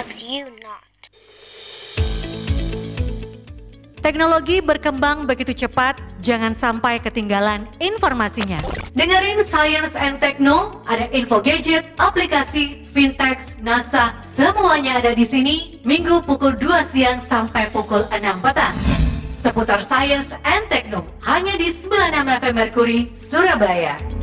loves you not. Teknologi berkembang begitu cepat, jangan sampai ketinggalan informasinya. Dengerin Science and Techno, ada info gadget, aplikasi, fintech, NASA, semuanya ada di sini. Minggu pukul 2 siang sampai pukul 6 petang. Seputar Science and Techno, hanya di 96 FM Mercury, Surabaya.